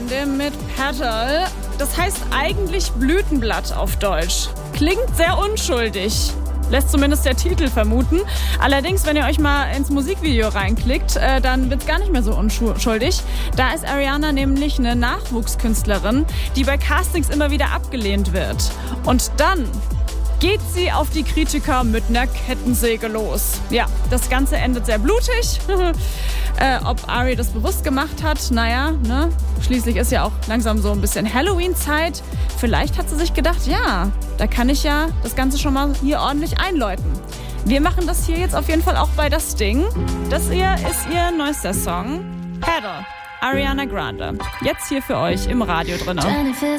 Grande mit Petal. Das heißt eigentlich Blütenblatt auf Deutsch. Klingt sehr unschuldig. Lässt zumindest der Titel vermuten. Allerdings, wenn ihr euch mal ins Musikvideo reinklickt, dann wird's gar nicht mehr so unschuldig. Da ist Ariana nämlich eine Nachwuchskünstlerin, die bei Castings immer wieder abgelehnt wird. Und dann geht sie auf die Kritiker mit einer Kettensäge los. Ja, das Ganze endet sehr blutig. Ob Ari das bewusst gemacht hat, naja, ne? Schließlich ist ja auch langsam so ein bisschen Halloween-Zeit. Vielleicht hat sie sich gedacht, ja, da kann ich ja das Ganze schon mal hier ordentlich einläuten. Wir machen das hier jetzt auf jeden Fall auch bei Das Ding. Das hier ist ihr neuester Song, Petal, Ariana Grande. Jetzt hier für euch im Radio drin.